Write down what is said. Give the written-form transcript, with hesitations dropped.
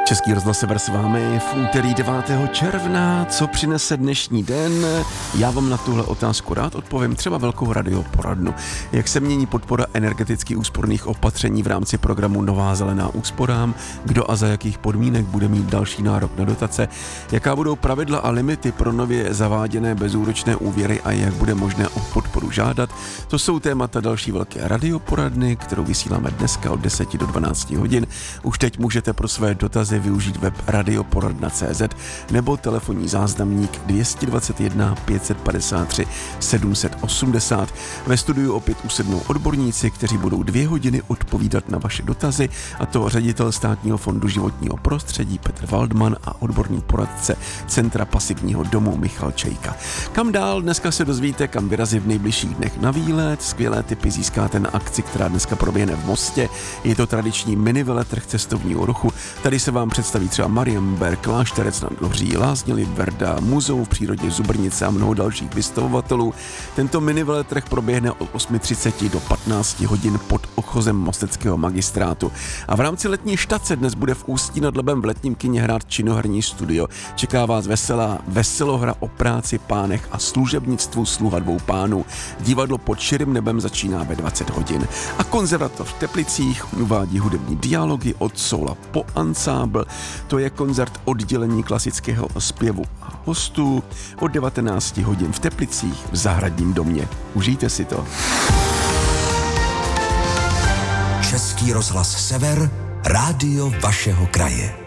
Český rozhlas Sever s vámi v úterý 9. června. Co přinese dnešní den? Já vám na tuhle otázku rád odpovím třeba velkou radioporadnu. Jak se mění podpora energeticky úsporných opatření v rámci programu Nová zelená úsporám? Kdo a za jakých podmínek bude mít další nárok na dotace? Jaká budou pravidla a limity pro nově zaváděné bezúročné úvěry a jak bude možné o podporu žádat? To jsou témata další velké radioporadny, kterou vysíláme dneska od 10 do 12 hodin. Už teď můžete pro své dotazy využít web radioporadna.cz nebo telefonní záznamník 221 553 780. Ve studiu opět usednou odborníci, kteří budou 2 hodiny odpovídat na vaše dotazy, a to ředitel Státního fondu životního prostředí Petr Waldman a odborný poradce Centra pasivního domu Michal Čejka. Kam dál? Dneska se dozvíte, kam vyrazit v nejbližších dnech na výlet. Skvělé tipy získáte na akci, která dneska proběhne v Mostě. Je to tradiční mini veletrh cestovního ruchu. Tady se vám představí třeba Marienberg, Klášterec nad Ohří, Lázně Librda, Muzeum v přírodě Zubrnice a mnoho dalších vystavovatelů. Tento mini veletrh proběhne od 8:30 do 15 hodin pod ochozem mosteckého magistrátu. A v rámci letní štace dnes bude v Ústí nad Labem v letním kině hrát činoherní studio. Čeká vás veselá veselohra o práci, pánech a služebnictvu Sluha dvou pánů. Divadlo Pod širým nebem začíná ve 20 hodin. A konzervatoř v Teplicích uvádí hudební dialogy od soula po ansábl. To je koncert oddělení klasického zpěvu a hostů od 19 hodin v Teplicích v Zahradním domě. Užijte si to. Český rozhlas Sever, rádio vašeho kraje.